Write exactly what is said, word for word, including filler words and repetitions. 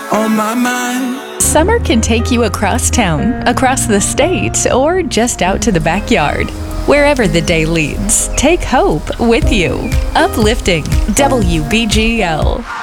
on my mind. Summer can take you across town, across the state, or just out to the backyard. Wherever the day leads, take hope with you. Uplifting W B G L.